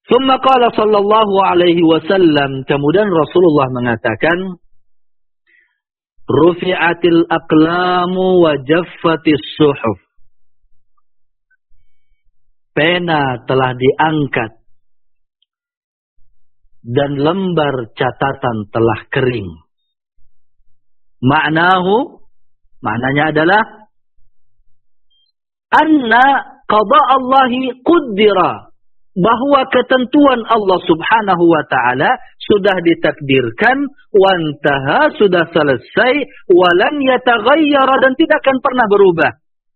Thumma qala sallallahu alaihi wasallam, kemudian Rasulullah mengatakan, rufi'atil aqlamu wa jaffatis suhuf. Pena telah diangkat dan lembar catatan telah kering. Maknanya adalah anna qada Allahi quddira, bahwa ketentuan Allah subhanahu wa ta'ala sudah ditakdirkan, wantaha, sudah selesai, walan yataghayyara, dan tidak akan pernah berubah.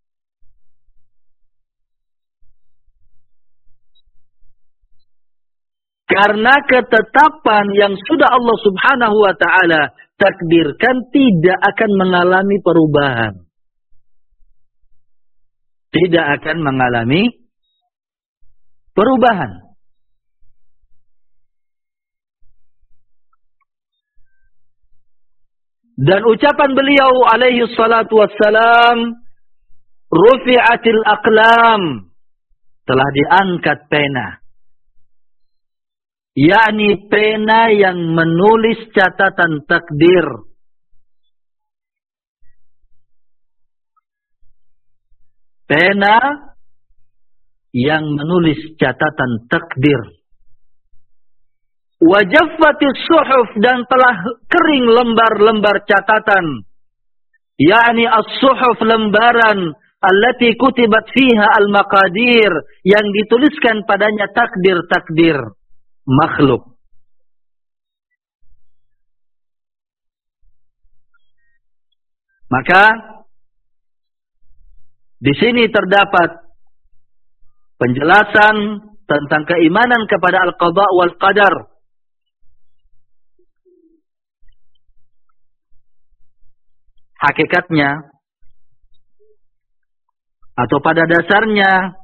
Karena ketetapan yang sudah Allah subhanahu wa ta'ala takdirkan tidak akan mengalami perubahan. Tidak akan mengalami perubahan. Dan ucapan beliau alaihi salatu wassalam, rufi'atil aqlam, telah diangkat pena. Yakni pena yang menulis catatan takdir. Pena yang menulis catatan takdir. Wajaffatis suhuf, dan telah kering lembar-lembar catatan. Yakni as-suhuf, lembaran allati kutibat fiha al-maqadir, yang dituliskan padanya takdir-takdir makhluk. Maka di sini terdapat penjelasan tentang keimanan kepada al-qada wal qadar. Hakikatnya atau pada dasarnya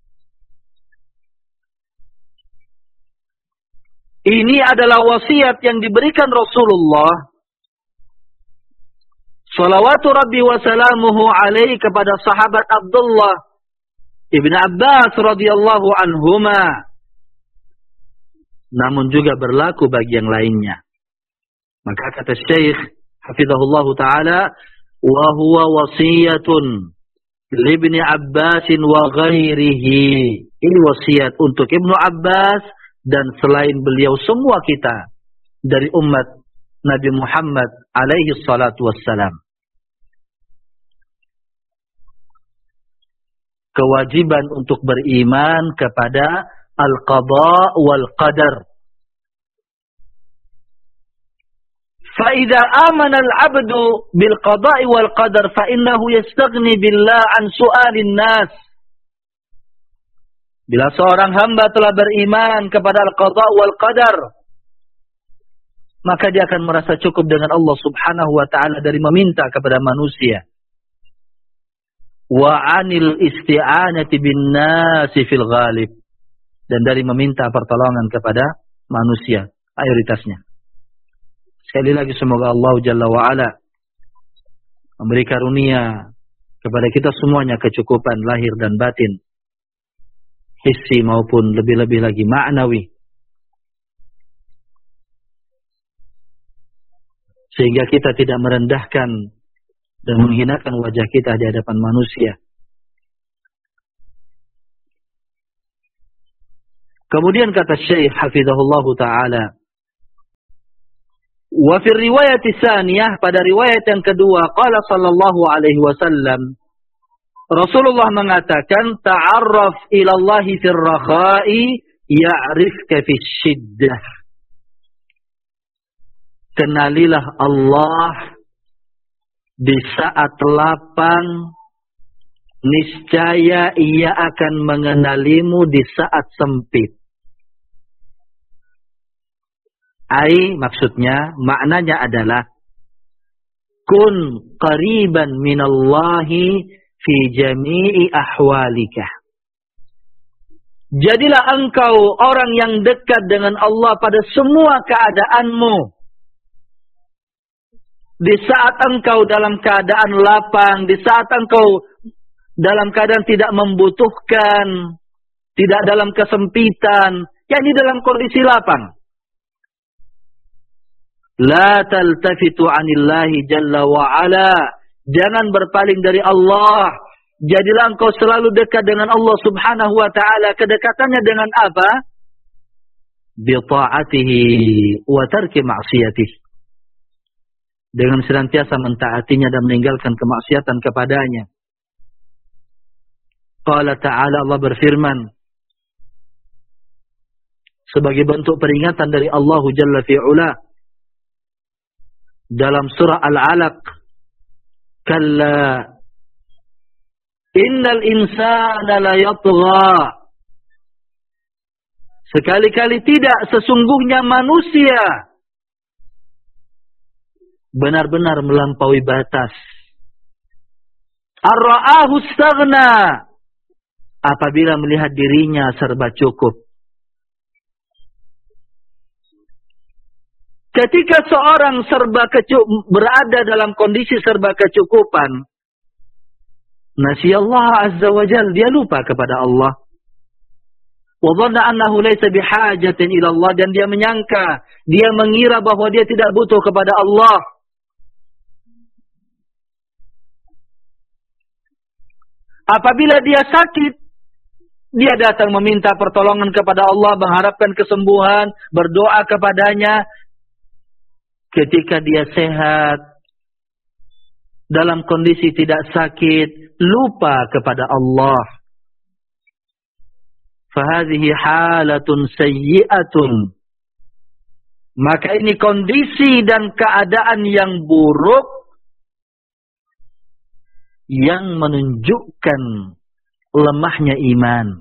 ini adalah wasiat yang diberikan Rasulullah salawatu rabbi wa salamuhu alaihi kepada sahabat Abdullah Ibn Abbas radhiyallahu anhuma. Namun juga berlaku bagi yang lainnya. Maka kata Syekh hafizahullahu taala, wa huwa wasiyatun li Ibn Abbas wa ghairihi. Ini wasiat untuk Ibnu Abbas dan selain beliau semua kita dari umat Nabi Muhammad alaihi salatu wassalam. Kewajiban untuk beriman kepada al-qada wal qadar. Fa idza amana al-'abdu bil qada'i wal qadar fa innahu yastaghni billah an su'alin nas. Bila seorang hamba telah beriman kepada al-qada wal qadar, maka dia akan merasa cukup dengan Allah subhanahu wa ta'ala dari meminta kepada manusia. Wa anil isti'anati bin nasi fil ghalib, dan dari meminta pertolongan kepada manusia mayoritasnya. Sekali lagi semoga Allah Jalla wa Ala memberi karunia kepada kita semuanya kecukupan lahir dan batin, hissi maupun lebih-lebih lagi ma'nawi, sehingga kita tidak merendahkan dan menghinakan wajah kita di hadapan manusia. Kemudian kata Syekh hafizahullahu ta'ala, wa fi riwayat tsaniyah, pada riwayat yang kedua, qala sallallahu alaihi wasallam, Rasulullah mengatakan, ta'arraf ila Allahi fir rakha'i ya'rifka fis syiddah. Kenalilah Allah di saat lapang, niscaya ia akan mengenalimu di saat sempit. Maksudnya, maknanya adalah kun qariban minallahi fi jami'i ahwalika. Jadilah engkau orang yang dekat dengan Allah pada semua keadaanmu. Di saat engkau dalam keadaan lapang, di saat engkau dalam keadaan tidak membutuhkan, tidak dalam kesempitan, yakni dalam kondisi lapang. La taltafitu anillahi jalla wa ala. Jangan berpaling dari Allah. Jadilah engkau selalu dekat dengan Allah subhanahu wa ta'ala. Kedekatannya dengan apa? Bita'atihi wa tarki ma'siyatih. Dengan senantiasa mentaatinya dan meninggalkan kemaksiatan kepadanya. Qala ta'ala, Allah berfirman sebagai bentuk peringatan dari Allah Jalla fi'ula dalam surah Al-Alaq, kalla innal insana la yatgha. Sekali-kali tidak, sesungguhnya manusia benar-benar melampaui batas. Ar-ra'ahu istaghna, apabila melihat dirinya serba cukup. Ketika seorang berada dalam kondisi serba kecukupan, nasiyallah azza wa jalla, dia lupa kepada Allah. Wa dhanna annahu laysa bihajatin ila Allah, dan dia menyangka, dia mengira bahwa dia tidak butuh kepada Allah. Apabila dia sakit, dia datang meminta pertolongan kepada Allah, mengharapkan kesembuhan, berdoa kepadanya. Ketika dia sehat, dalam kondisi tidak sakit, lupa kepada Allah. Fahadhihi halatun sayyi'atun. Maka ini kondisi dan keadaan yang buruk yang menunjukkan lemahnya iman.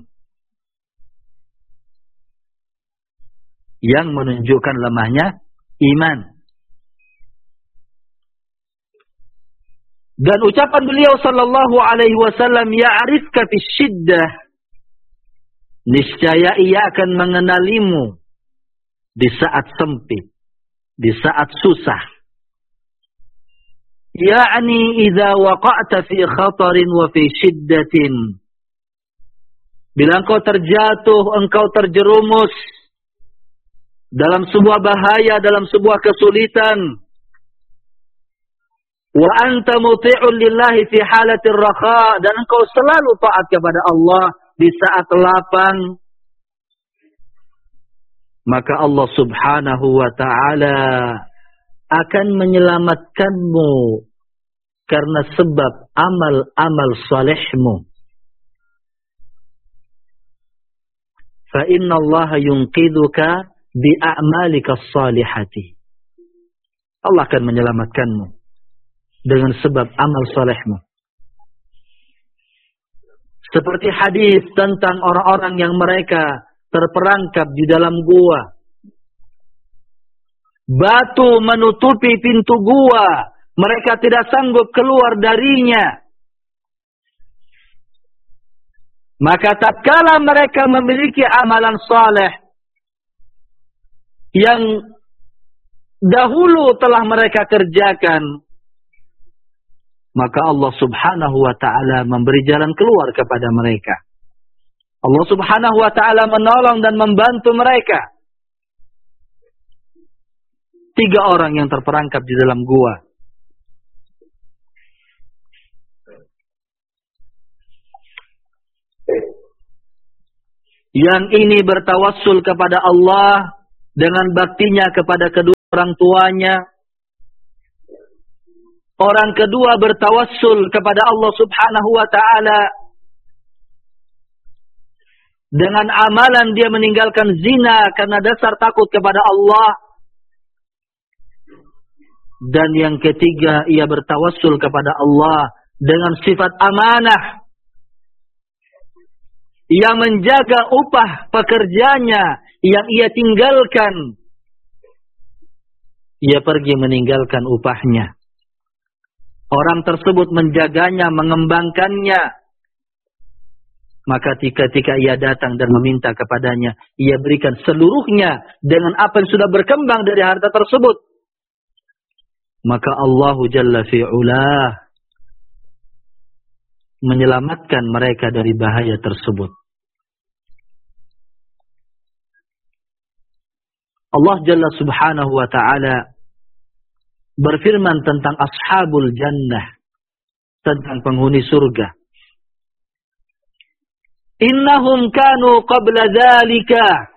Yang menunjukkan lemahnya iman. Dan ucapan beliau sallallahu alaihi wasallam, ya'rifka fi syiddah, niscaya ia akan mengenalimu di saat sempit, di saat susah. Ya'ni idza waqa'ta fi khatarin wa fi syiddatin, bila engkau terjatuh, engkau terjerumus dalam sebuah bahaya, dalam sebuah kesulitan. Wa anta muti'un lillahi fi halatir rakha, dan engkau selalu taat kepada Allah di saat lapang, maka Allah subhanahu wa ta'ala akan menyelamatkanmu karena sebab amal-amal salihmu. Fa inna Allah yunqidhuka bi a'malika salihati. Allah akan menyelamatkanmu dengan sebab amal salehmu. Seperti hadis tentang orang-orang yang mereka terperangkap di dalam gua. Batu menutupi pintu gua. Mereka tidak sanggup keluar darinya. Maka tatkala mereka memiliki amalan saleh yang dahulu telah mereka kerjakan, maka Allah subhanahu wa ta'ala memberi jalan keluar kepada mereka. Allah subhanahu wa ta'ala menolong dan membantu mereka. 3 orang yang terperangkap di dalam gua. Yang ini bertawassul kepada Allah dengan baktinya kepada kedua orang tuanya. Orang kedua bertawassul kepada Allah subhanahu wa ta'ala dengan amalan dia meninggalkan zina karena dasar takut kepada Allah. Dan yang ketiga, ia bertawassul kepada Allah dengan sifat amanah. Ia menjaga upah pekerjanya yang ia tinggalkan. Ia pergi meninggalkan upahnya. Orang tersebut menjaganya, mengembangkannya. Maka ketika ia datang dan meminta kepadanya, ia berikan seluruhnya dengan apa yang sudah berkembang dari harta tersebut. Maka Allah Jalla fi'ulah menyelamatkan mereka dari bahaya tersebut. Allah Jalla Subhanahu wa Ta'ala berfirman tentang ashabul jannah, tentang penghuni surga. Innahum kanu qabla dzalika,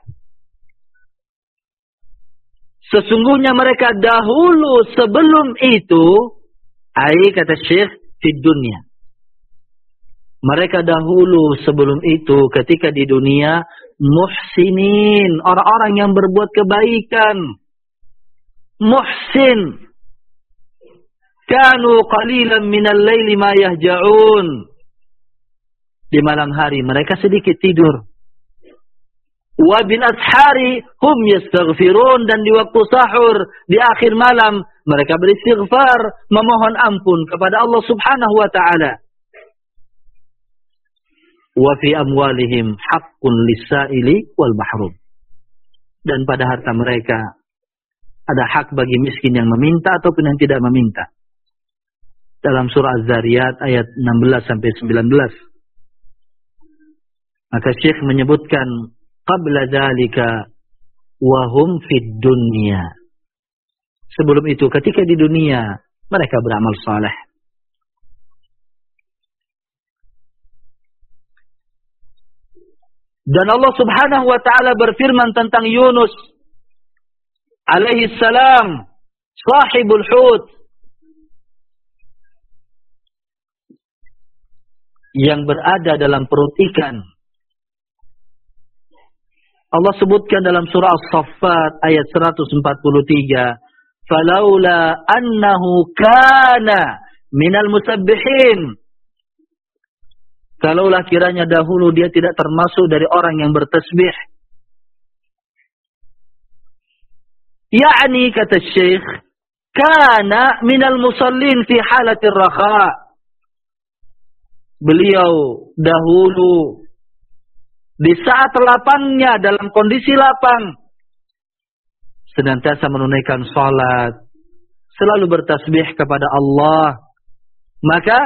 sesungguhnya mereka dahulu sebelum itu, kata Syekh, di dunia. Mereka dahulu sebelum itu ketika di dunia muhsinin, orang-orang yang berbuat kebaikan. Muhsin. Kanu qalilan minal laili ma yahja'un. Di malam hari mereka sedikit tidur. Wa bil ashari hum yastaghfirun, dan di waktu sahur, di akhir malam mereka beristighfar, memohon ampun kepada Allah Subhanahu wa Ta'ala. Wa fi amwalihim haqqun lis-sa'ili wal mahrum. Dan pada harta mereka ada hak bagi miskin yang meminta ataupun yang tidak meminta. Dalam surah Az-Zariyat ayat 16 sampai 19. Maka Syekh menyebutkan qabla dzalika wa hum fid dunya. Sebelum itu ketika di dunia mereka beramal saleh. Dan Allah Subhanahu wa Ta'ala berfirman tentang Yunus alaihi salam, sahibul hut, yang berada dalam perut ikan. Allah sebutkan dalam surah As-Saffat ayat 143, "Falaula annahu kana minal musabbihin." Kalaulah kiranya dahulu dia tidak termasuk dari orang yang bertasbih. Yakni, kata Syekh, kana minal musallin fi halatir rakha. Beliau dahulu di saat lapangnya, dalam kondisi lapang, senantiasa menunaikan salat, selalu bertasbih kepada Allah. Maka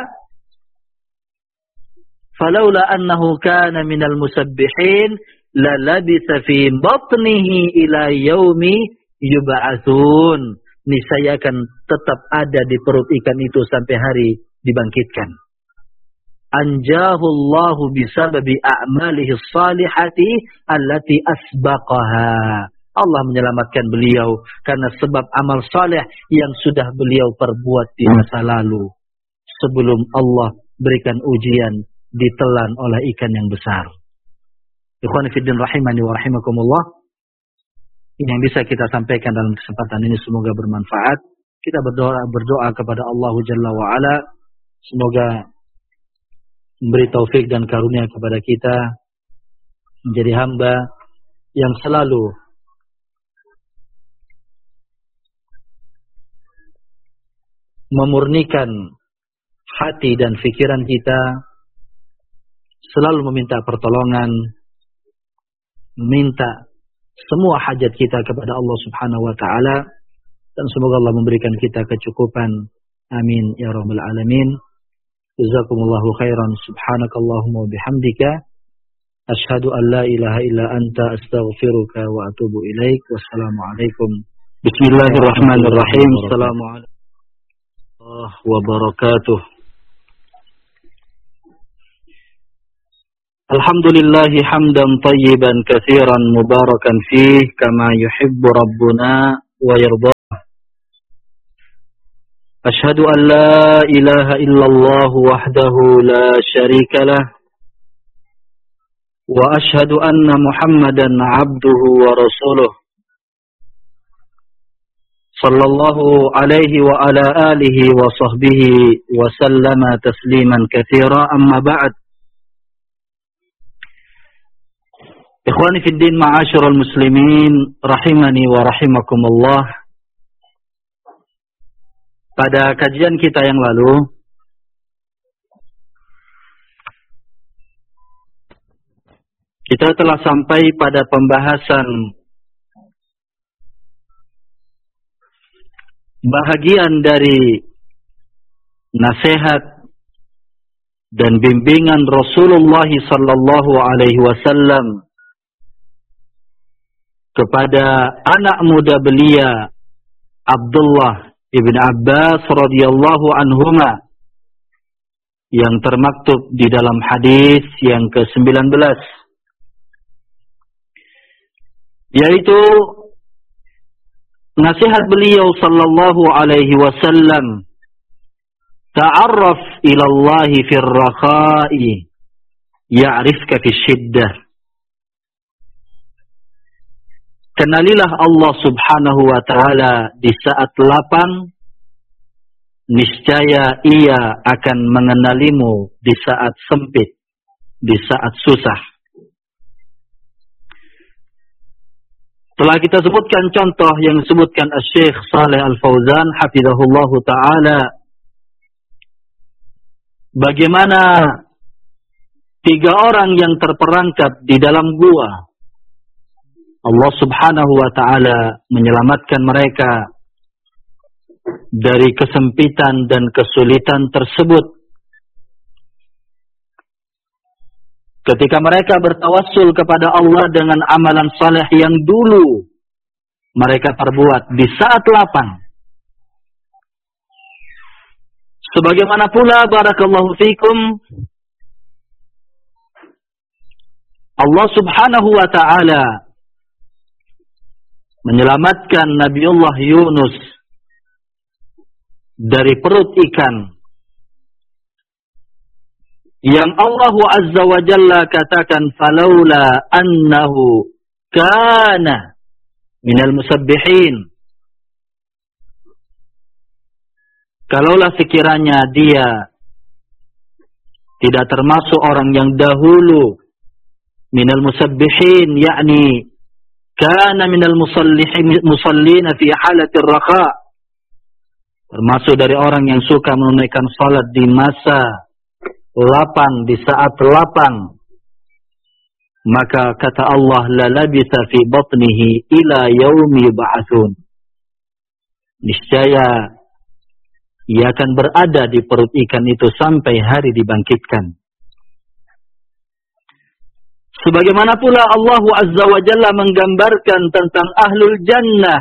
falaula annahu kana minal musabbihin la labitha fi batnihi ila yaumi yub'atsun. Niscaya akan tetap ada di perut ikan itu sampai hari dibangkitkan. Anjahu Allahu bisababi a'malihi salihati allati asbaqaha. Allah menyelamatkan beliau karena sebab amal saleh yang sudah beliau perbuat di masa lalu, sebelum Allah berikan ujian ditelan oleh ikan yang besar. Ikhwan fillah rahimani wa rahimakumullah. Ini yang bisa kita sampaikan dalam kesempatan ini, semoga bermanfaat. Kita berdoa kepada Allah Jalla wa Ala, semoga memberi taufik dan karunia kepada kita menjadi hamba yang selalu memurnikan hati dan fikiran kita, selalu meminta pertolongan, meminta semua hajat kita kepada Allah Subhanahu wa Ta'ala, dan semoga Allah memberikan kita kecukupan. Amin ya rabbal alamin. Jazakumullahu khairan. Subhanakallahumma wa bihamdika asyhadu an la ilaha illa anta astaghfiruka wa atubu ilaik. Wassalamu alaikum. Bismillahirrahmanirrahim. Assalamualaikum warahmatullahi wabarakatuh. Alhamdulillahi hamdan tayyiban katsiran mubarakan fih kama yuhibbu rabbuna wa yarda. Ashhadu an la ilaha illallah wahdahu la syarika lah wa ashhadu anna Muhammadan abduhu wa rasuluh sallallahu alaihi wa ala alihi wa sahbihi wa sallama tasliman katsira, amma ba'd. Ikhwani fid din, ma'asyiral muslimin rahimani wa rahimakumullah. Pada kajian kita yang lalu, kita telah sampai pada pembahasan bahagian dari nasihat dan bimbingan Rasulullah sallallahu alaihi wasallam kepada anak muda belia Abdullah ibn Abbas radhiyallahu anhuma yang termaktub di dalam hadis yang ke-19, yaitu nasihat beliau sallallahu alaihi wasallam, ta'arraf ila Allah fi ar-rakha'i ya'rifka fi syiddah. Kenalilah Allah subhanahu wa ta'ala di saat lapang, niscaya ia akan mengenalimu di saat sempit, di saat susah. Telah kita sebutkan contoh yang disebutkan Syekh Shalih Al-Fauzan hafizahullahu ta'ala, bagaimana 3 orang yang terperangkap di dalam gua, Allah subhanahu wa ta'ala menyelamatkan mereka dari kesempitan dan kesulitan tersebut. Ketika mereka bertawassul kepada Allah dengan amalan saleh yang dulu mereka perbuat di saat lapang. Sebagaimana pula barakallahu fikum, Allah subhanahu wa ta'ala menyelamatkan Nabiullah Yunus dari perut ikan, yang Allah azza wa jalla katakan, falaula annahu kana minal musabbihin, kalaulah sekiranya dia tidak termasuk orang yang dahulu minal musabbihin, yakni kana minal musallina fi halatir rakha, termasuk dari orang yang suka menunaikan salat di masa lapang, di saat lapang, maka kata Allah, la labitha fi batnihi ila yaumi yub'atsun, niscaya ia akan berada di perut ikan itu sampai hari dibangkitkan. Sebagaimana pula Allah azza wa jalla menggambarkan tentang ahlul jannah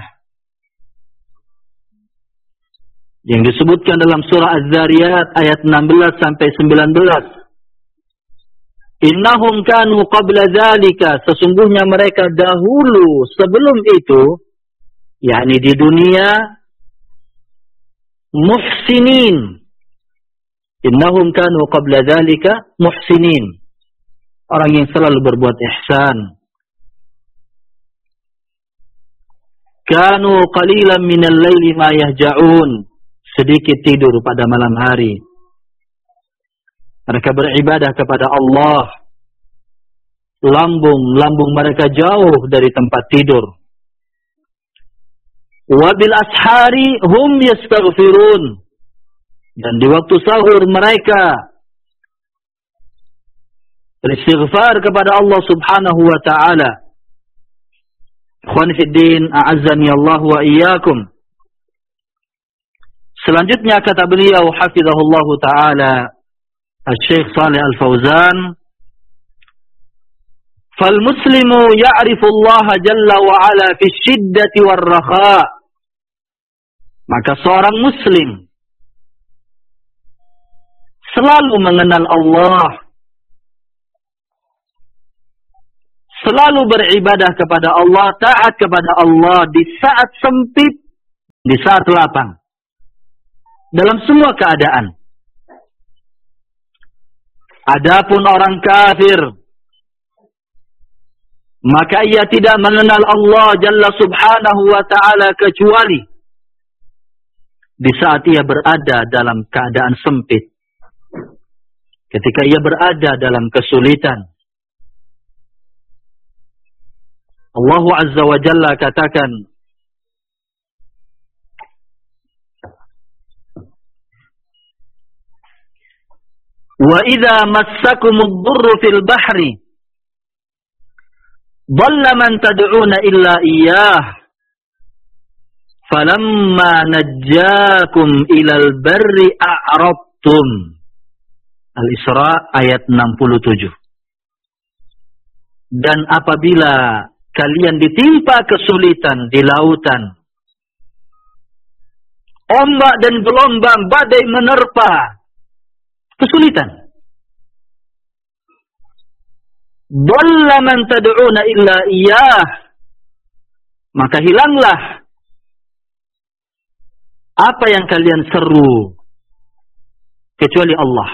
yang disebutkan dalam surah Az-Zariyat ayat 16 sampai 19. Innahum kanu qabla dzalika, sesungguhnya mereka dahulu sebelum itu, yakni di dunia, muhsinin. Innahum kanu qabla dzalika muhsinin, orang yang selalu berbuat ihsan. Kanu qalilan minal laili ma yahja'un, sedikit tidur pada malam hari. Mereka beribadah kepada Allah, lambung mereka jauh dari tempat tidur. Wabil ashari hum yastaghfirun, dan di waktu sahur mereka beristighfar kepada Allah subhanahu wa ta'ala. Ikhwani fiddin, a'azzani Allah wa iyyakum. Selanjutnya kata beliau hafizahullah ta'ala, Syekh Shalih Al-Fauzan, fal muslimu ya'rifu Allah jalla wa ala fi syiddati war rakha, maka seorang muslim selalu mengenal Allah, selalu beribadah kepada Allah, taat kepada Allah di saat sempit, di saat lapang, dalam semua keadaan. Adapun orang kafir, maka ia tidak mengenal Allah Jalla subhanahu wa ta'ala kecuali di saat ia berada dalam keadaan sempit, ketika ia berada dalam kesulitan. Allah Azza wa Jalla katakan, wa idza massakumud dhurru fil bahri dhalla man tad'una illa iyyah falamma najjakum ilal barri a'radtum. Al-Isra ayat 67. Dan apabila kalian ditimpa kesulitan di lautan. Ombak dan gelombang, badai menerpa. Kesulitan. Dhalla man tad'una illa iyyah. Maka hilanglah apa yang kalian seru kecuali Allah.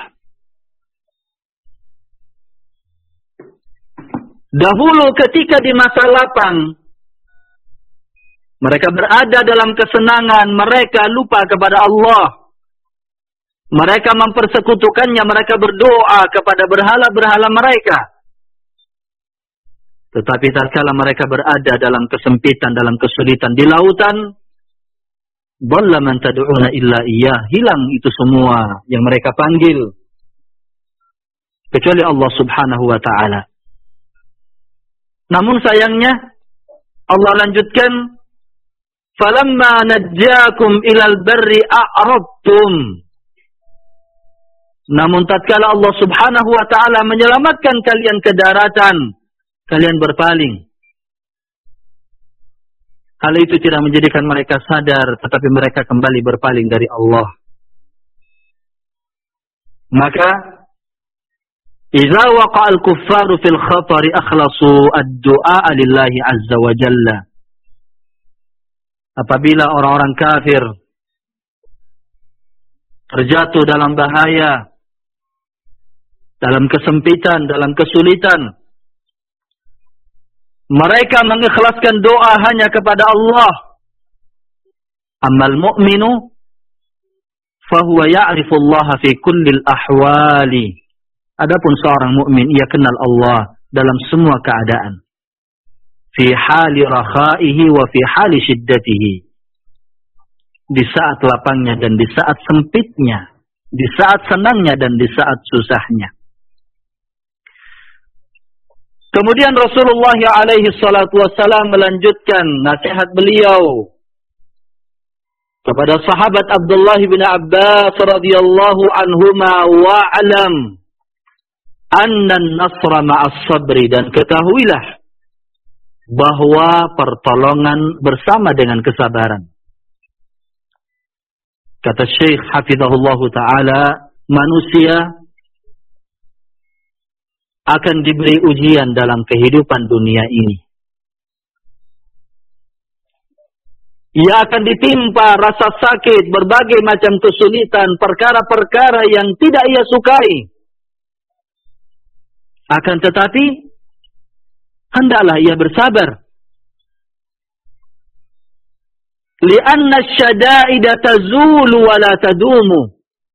Dahulu ketika di masa lapang, mereka berada dalam kesenangan, mereka lupa kepada Allah. Mereka mempersekutukannya, mereka berdoa kepada berhala-berhala mereka. Tetapi tatkala mereka berada dalam kesempitan, dalam kesulitan di lautan, dhalla man tad'una illa iyyah, hilang itu semua yang mereka panggil kecuali Allah Subhanahu wa taala. Namun sayangnya Allah lanjutkan, falamma najjakum ilal barri a'radtum. Namun tatkala Allah Subhanahu wa taala menyelamatkan kalian ke daratan, kalian berpaling. Hal itu tidak menjadikan mereka sadar, tetapi mereka kembali berpaling dari Allah. Maka idza waqa'al kuffaru fil khatari akhlasu ad-du'a lillahi azza wa jalla. Apabila orang-orang kafir terjatuh dalam bahaya, dalam kesempitan, dalam kesulitan, mereka mengikhlaskan doa hanya kepada Allah. Ammal mu'minu fahuwa ya'rifu Allah fi kullil ahwali. Adapun seorang mukmin, ia kenal Allah dalam semua keadaan. Fi hali rakhaihi wa fi hali shiddatihi. Di saat lapangnya dan di saat sempitnya, di saat senangnya dan di saat susahnya. Kemudian Rasulullah alaihi salatu wassalam melanjutkan nasihat beliau kepada sahabat Abdullah bin Abbas radhiyallahu anhuma, wa'lam anna an-nasra ma'as sabri, dan ketahuilah bahwa pertolongan bersama dengan kesabaran. Kata Syekh hafizahullahu taala, manusia akan diberi ujian dalam kehidupan dunia ini. Ia akan ditimpa rasa sakit, berbagai macam kesulitan, perkara-perkara yang tidak ia sukai. Akan tetapi, hendaklah ia bersabar. Li'anna asy-syada'ida tazulu wa la tadumu.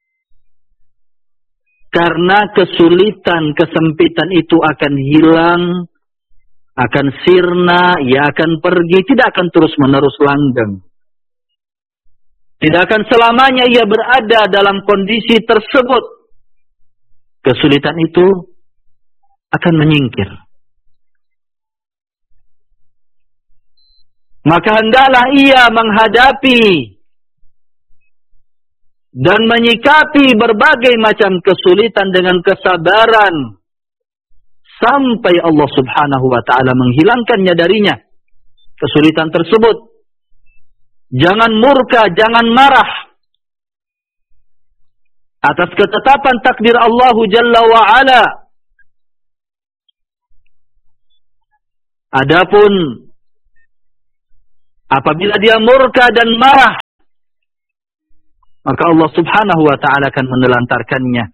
Karena kesulitan, kesempitan itu akan hilang, akan sirna, ia akan pergi, tidak akan terus-menerus langgeng. Tidak akan selamanya ia berada dalam kondisi tersebut. Kesulitan itu akan menyingkir. Maka hendaklah ia menghadapi dan menyikapi berbagai macam kesulitan dengan kesabaran sampai Allah Subhanahu wa taala menghilangkannya darinya kesulitan tersebut. Jangan murka, jangan marah atas ketetapan takdir Allah Jalla wa ala. Adapun apabila dia murka dan marah, maka Allah Subhanahu wa taala akan menelantarkannya.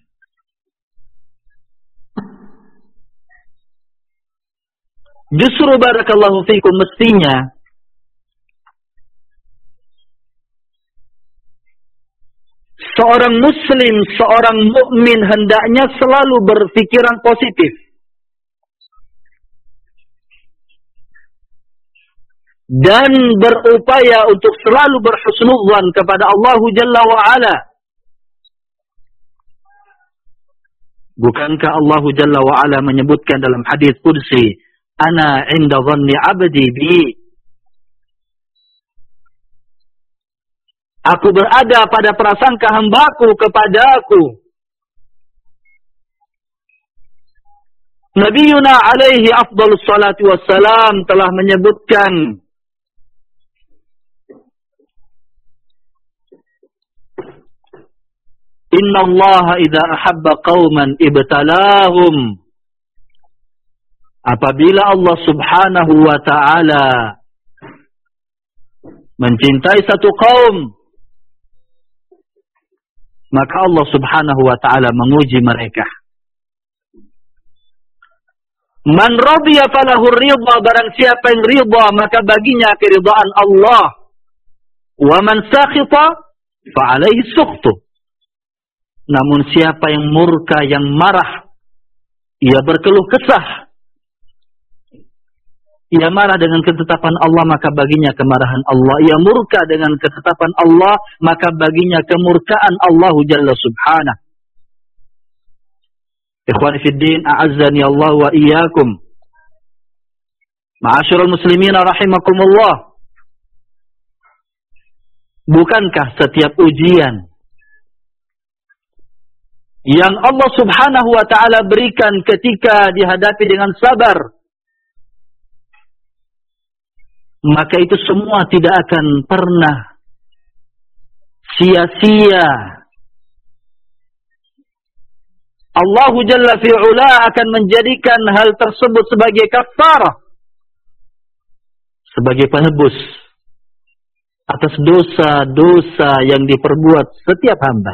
Justru barakallahu fikum, mestinya seorang muslim, seorang mukmin hendaknya selalu berpikiran positif. Dan berupaya untuk selalu berhusnudzan kepada Allah Jalla wa'ala. Bukankah Allah Jalla wa'ala menyebutkan dalam hadis qudsi, Ana inda dhanni abdi bi. Aku berada pada prasangka hambaku kepada aku. Nabiuna alaihi afdalus salatu wassalam telah menyebutkan Inna Allah idza ahabba qauman ibtalahum. Apabila Allah subhanahu wa ta'ala mencintai satu kaum, maka Allah subhanahu wa ta'ala menguji mereka. Man radiya falahu ridha, barang siapa yang ridha maka baginya keridhaan Allah. Wa man sakhita fa alaihi sukhtu. Namun siapa yang murka, yang marah, ia berkeluh kesah, ia marah dengan ketetapan Allah, maka baginya kemarahan Allah. Ia murka dengan ketetapan Allah, maka baginya kemurkaan Allah Jalla Subhanahu. Ikhwani fiddin, a'azzani Allah wa iyyakum. Ma'asyiral muslimin rahimakumullah. Bukankah setiap ujian yang Allah subhanahu wa ta'ala berikan ketika dihadapi dengan sabar, maka itu semua tidak akan pernah sia-sia. Allah Jalla fi'ula akan menjadikan hal tersebut sebagai kafarah, sebagai penebus atas dosa-dosa yang diperbuat setiap hamba.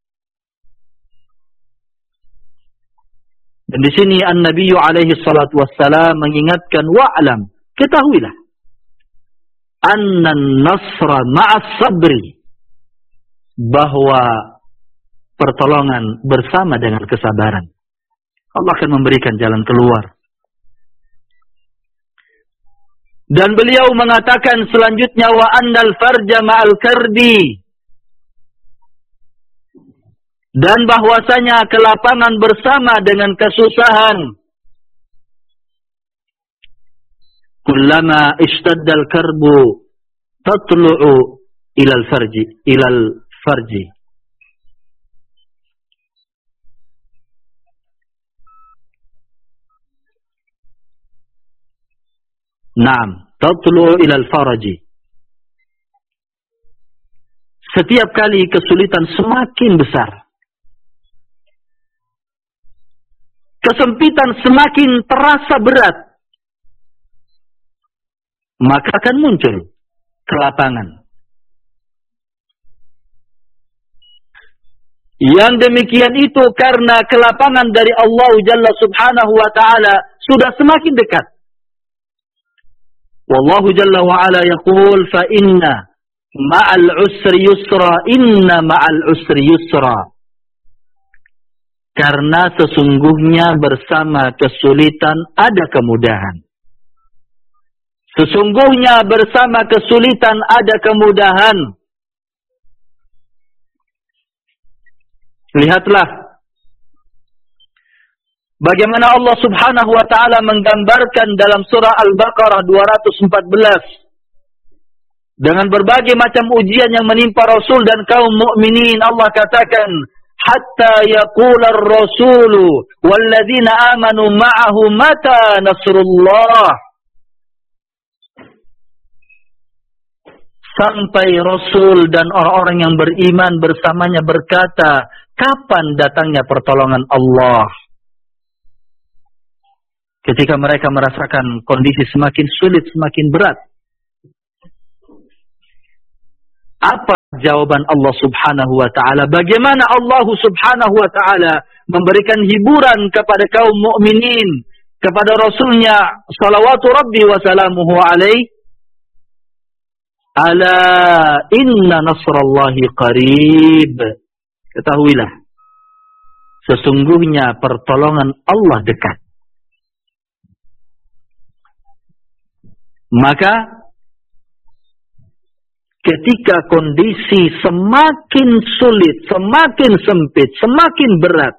Dan di sini An-Nabi alaihi salatu wassalam mengingatkan, wa'lam, ketahuilah, annan nasra ma'as sabri, bahwa pertolongan bersama dengan kesabaran. Allah akan memberikan jalan keluar. Dan beliau mengatakan selanjutnya, wa annal farja ma'al karbi, dan bahwasanya kelapangan bersama dengan kesusahan. Kullama ishtaddal karbu tatlu'u ilal farji. Naam, tatlu'u ilal farji. Setiap kali kesulitan semakin besar, kesempitan semakin terasa berat, maka akan muncul kelapangan. Yang demikian itu karena kelapangan dari Allah Jalla Subhanahu wa ta'ala sudah semakin dekat. Wallahu Jalla wa ala yaqul, fa inna ma'al usri yusra, inna ma'al usri yusra. Karena sesungguhnya bersama kesulitan ada kemudahan. Sesungguhnya bersama kesulitan ada kemudahan. Lihatlah bagaimana Allah subhanahu wa ta'ala menggambarkan dalam surah Al-Baqarah 214. Dengan berbagai macam ujian yang menimpa Rasul dan kaum mukminin, Allah katakan, hatta yaqula ar-rasulu walladzina amanu ma'ahu mata nasrullah. Sampai Rasul dan orang-orang yang beriman bersamanya berkata, kapan datangnya pertolongan Allah? Ketika mereka merasakan kondisi semakin sulit, semakin berat. Apa jawaban Allah subhanahu wa ta'ala? Bagaimana Allah subhanahu wa ta'ala memberikan hiburan kepada kaum mukminin, kepada Rasulnya salawatu rabbi wa salamuhu alaih? Ala inna nasrallahi qarib. Ketahuilah, sesungguhnya pertolongan Allah dekat. Maka ketika kondisi semakin sulit, semakin sempit, semakin berat,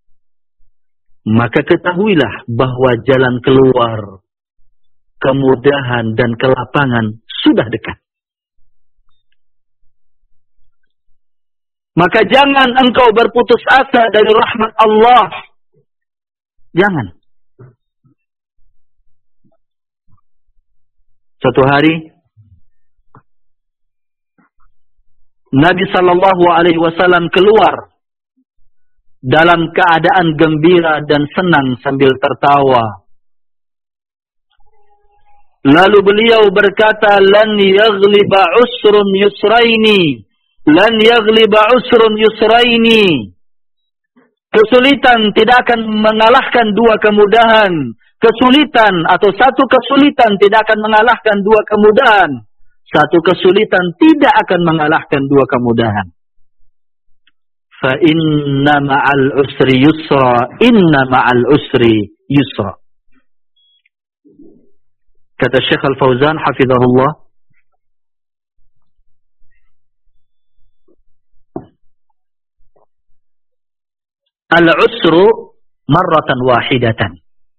maka ketahuilah bahwa jalan keluar, kemudahan dan kelapangan sudah dekat. Maka jangan engkau berputus asa dari rahmat Allah. Jangan. Suatu hari Nabi SAW keluar dalam keadaan gembira dan senang sambil tertawa. Lalu beliau berkata, "Lan yaghliba usrun yusraini, lan yaghliba usrun yusraini." Kesulitan tidak akan mengalahkan dua kemudahan. Kesulitan atau satu kesulitan tidak akan mengalahkan dua kemudahan. Satu kesulitan tidak akan mengalahkan dua kemudahan. Fa inna ma'al usri yusra, inna ma'al usri yusra. Kata Syekh Al-Fauzan hafizahullah, al-usru marratan wahidatan.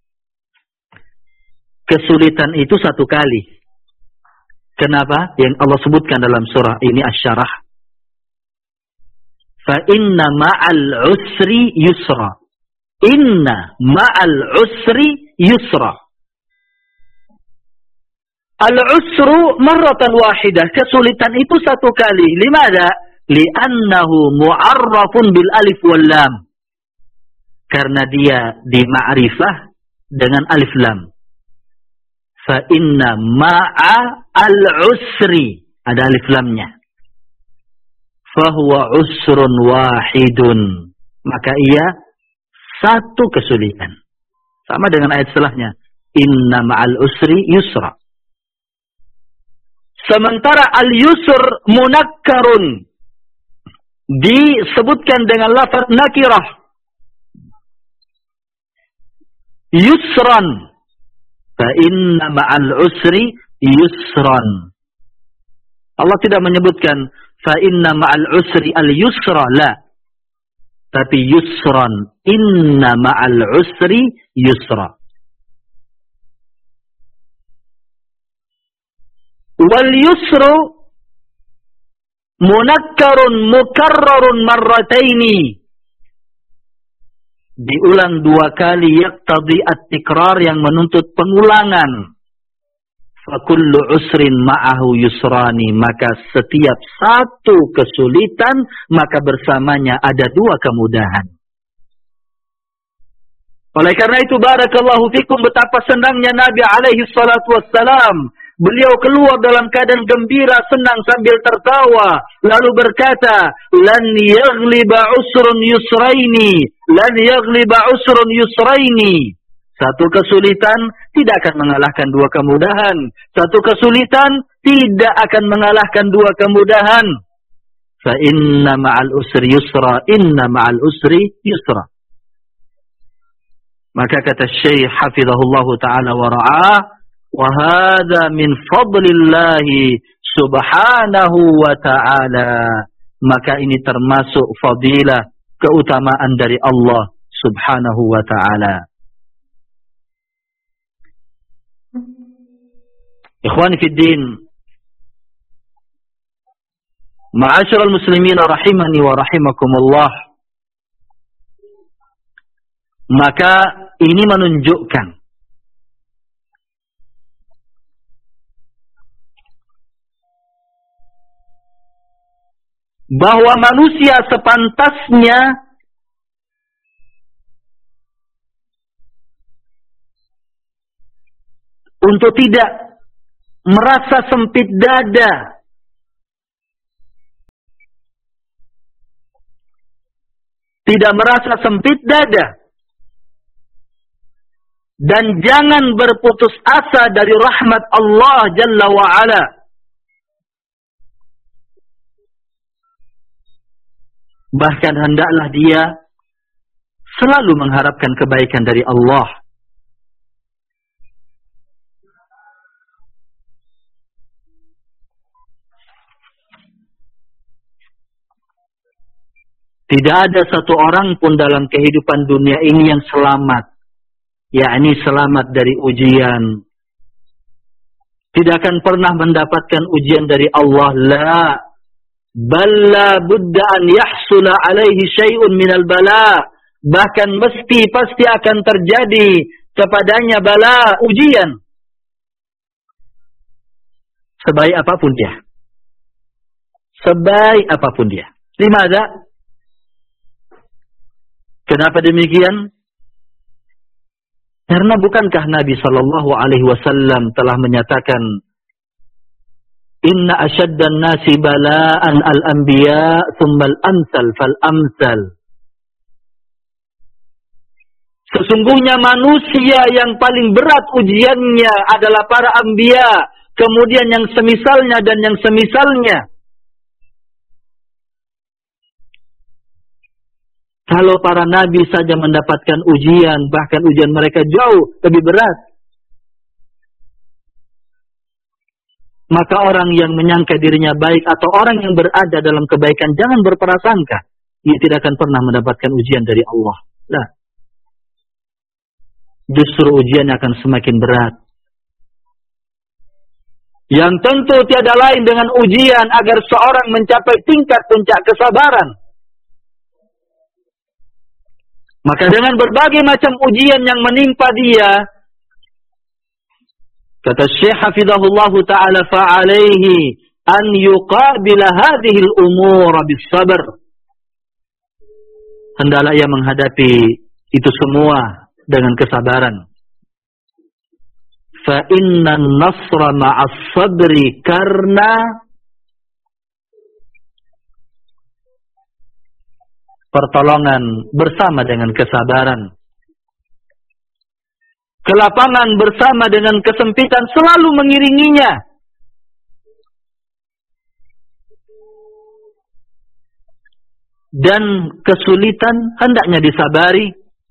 Kesulitan itu satu kali. Kenapa? Yang Allah sebutkan dalam surah ini Asy-Syarah. Fa inna ma'al usri yusra. Inna ma'al usri yusra. Al-usru marratan wahidah. Kesulitan itu satu kali. Limada? Li'annahu mu'arrafun bil alif wal lam. Karena dia dima'rifah dengan alif lam. Fa inna ma'a al-usri. Ada alif lamnya. Fahuwa usrun wahidun. Maka ia satu kesulitan. Sama dengan ayat setelahnya. Inna ma'al usri yusra. Sementara al-yusr munakkarun. Disebutkan dengan lafaz nakirah. Yusran. Fa inna ma'al usri yusran. Allah tidak menyebutkan fa inna ma'al usri al-yusra, la. Tapi yusran. Inna ma'al usri yusra. Wal yusru munakkarun mukarrarun marrataini. Diulang dua kali, yaqtadi at-tikrar, yang menuntut pengulangan. Fa kullu usrin ma'ahu yusrani. Maka setiap satu kesulitan, maka bersamanya ada dua kemudahan. Oleh karena itu, barakallahu fikum, betapa senangnya Nabi alaihi salatu wassalam. Beliau keluar dalam keadaan gembira, senang sambil tertawa. Lalu berkata, "Lan yaghliba usrun yusraini, lan yaghliba usrun yusraini." Satu kesulitan tidak akan mengalahkan dua kemudahan. Satu kesulitan tidak akan mengalahkan dua kemudahan. Fa inna ma'al usri yusra, inna ma'al usri yusra. Maka kata Syekh hafizahullahu ta'ala wa ra'ah, وَهَذَا مِنْ فَضْلِ اللَّهِ سُبْحَانَهُ وَتَعَالَى. Maka ini termasuk fadilah, keutamaan dari Allah subhanahu wa ta'ala. Ikhwani fi din, ma'asyiral muslimin rahimani wa rahimakumullah. Maka ini menunjukkan bahwa manusia sepantasnya untuk tidak merasa sempit dada, tidak merasa sempit dada, dan jangan berputus asa dari rahmat Allah Jalla wa'ala. Bahkan hendaklah dia selalu mengharapkan kebaikan dari Allah. Tidak ada satu orang pun dalam kehidupan dunia ini yang selamat. Yakni selamat dari ujian. Tidak akan pernah mendapatkan ujian dari Allah. La. Balla budda an yahsula alaihi syai'un minal bala. Bahkan pasti akan terjadi kepadanya bala, ujian. Sebaik apapun dia. Sebaik apapun dia. Limadha? Kenapa demikian? Karena bukankah Nabi SAW telah menyatakan, Inna asyaddan nasi bala'an al-anbiya thummal amsal fal-amsal. Sesungguhnya manusia yang paling berat ujiannya adalah para anbiya, kemudian yang semisalnya dan yang semisalnya. Kalau para nabi saja mendapatkan ujian, bahkan ujian mereka jauh lebih berat, maka orang yang menyangka dirinya baik atau orang yang berada dalam kebaikan, jangan berprasangka ia tidak akan pernah mendapatkan ujian dari Allah. Nah, justru ujiannya akan semakin berat. Yang tentu tiada lain dengan ujian agar seorang mencapai tingkat puncak kesabaran. Maka dengan berbagai macam ujian yang menimpa dia, kata Syekh Hafizahullah Ta'ala, fa'alaihi an yuqabila hadhil umur bis-sabr. Hendaklah ia menghadapi itu semua dengan kesabaran. Fa innan nasra ma'as sabri, karena pertolongan bersama dengan kesabaran. Kelapangan bersama dengan kesempitan selalu mengiringinya. Dan kesulitan hendaknya disabari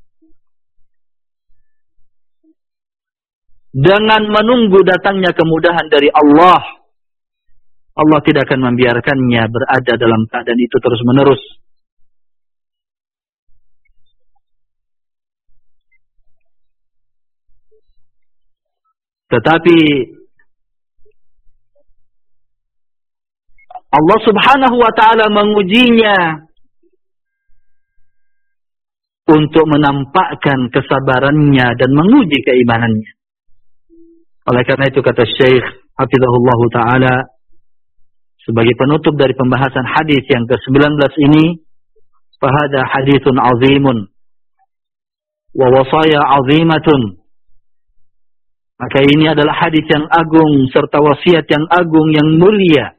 dengan menunggu datangnya kemudahan dari Allah. Allah tidak akan membiarkannya berada dalam keadaan itu terus-menerus. Tetapi Allah Subhanahu wa Ta'ala mengujinya untuk menampakkan kesabarannya dan menguji keimanannya. Oleh karena itu kata Syekh Hafizahullah Ta'ala, sebagai penutup dari pembahasan hadis yang ke-19 ini, fahada hadithun azimun wa wasaya azimatun. Maka ini adalah hadis yang agung serta wasiat yang agung yang mulia.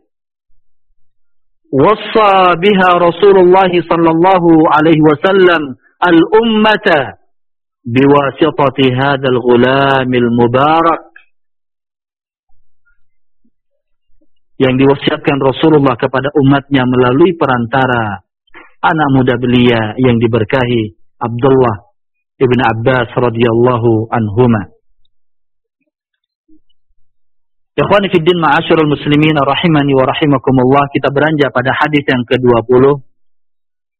Wassa biha Rasulullah sallallahu alaihi wasallam al-ummata biwasitati hadzal ghulamil mubarak. Yang diwasiatkan Rasulullah kepada umatnya melalui perantara anak muda belia yang diberkahi, Abdullah ibn Abbas radhiyallahu anhuma. Ikhwani fiddin ma'asyiral muslimin rahimani wa rahimakumullah, kita beranjak pada hadis yang ke-20.